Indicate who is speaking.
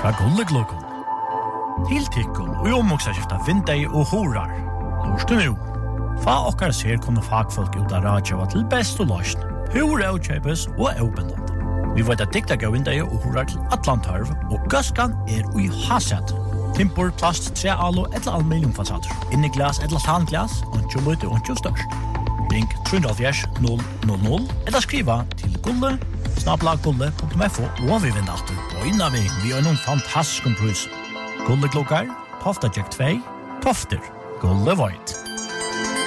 Speaker 1: fra Gulleglokon. Tiltikkun og omoksaskifta vindei og horar. Lorstu nu. Fa okkar ser kunne fagfolk ut av radjava til best og løsn. Hur avkjøpes og avbindende. Vi vet at dikta gav vindei og horar til Atlantarv, og gøskan i haset. Timpor, plast, trealo eller aluminiumfasader. Inni glas eller tanglas, og lite og størst. Ring 370 000 eller skriva til gulle@gulle.fo og vi vinner alltid. Og innan vi har noen fantastisk pris. Gulleklokkar, Tofta Jack 2, Tofter, Gulle Void.